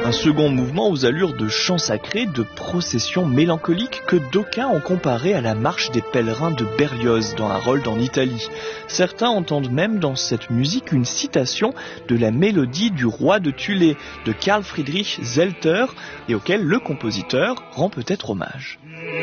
Un second mouvement aux allures de chant sacré, de procession mélancolique que d'aucuns ont comparé à la marche des pèlerins de Berlioz dans Harold en Italie. Certains entendent même dans cette musique une citation de la mélodie du roi de Thulé de Carl Friedrich Zelter et auquel le compositeur rend peut-être hommage.